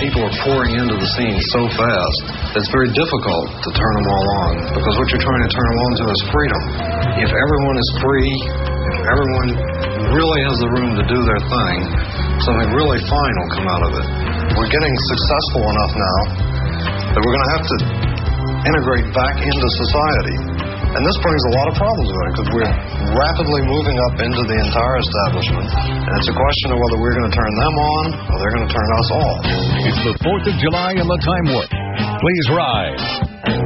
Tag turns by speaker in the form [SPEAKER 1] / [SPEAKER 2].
[SPEAKER 1] people are pouring into the scene so fast, it's very difficult to turn them all on, because what you're trying to turn them on to is freedom. If everyone is free, if everyone really has the room to do their thing, something really fine will come out of it. We're getting successful enough now that we're going to have to integrate back into society. And this brings a lot of problems with it, because we're rapidly moving up into the entire establishment, and it's a question of whether we're going to turn them on or they're going to turn us off.
[SPEAKER 2] It's the 4th of July and the Time Warp. Please rise.